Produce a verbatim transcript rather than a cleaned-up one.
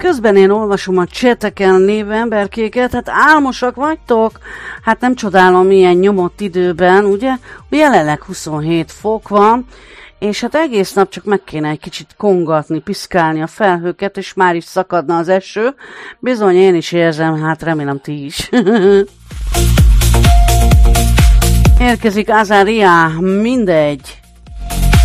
közben én olvasom a cseteken lévő emberkéket, hát álmosak vagytok? Hát nem csodálom ilyen nyomott időben, ugye? Jelenleg huszonhét fok van, és hát egész nap csak meg kéne egy kicsit kongatni, piszkálni a felhőket, és már is szakadna az eső. Bizony, én is érzem, hát remélem ti is. Érkezik Azaria, mindegy.